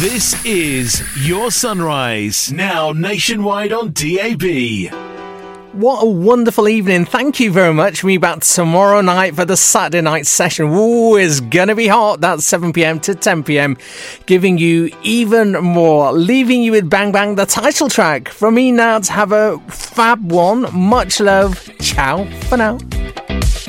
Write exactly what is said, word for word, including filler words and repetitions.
This is Your Sunrise, now nationwide on D A B. What a wonderful evening. Thank you very much. We'll be back tomorrow night for the Saturday night session. Ooh, it's going to be hot. That's seven p.m. to ten p.m. Giving you even more. Leaving you with Bang Bang, the title track. From me now, to have a fab one. Much love. Ciao for now.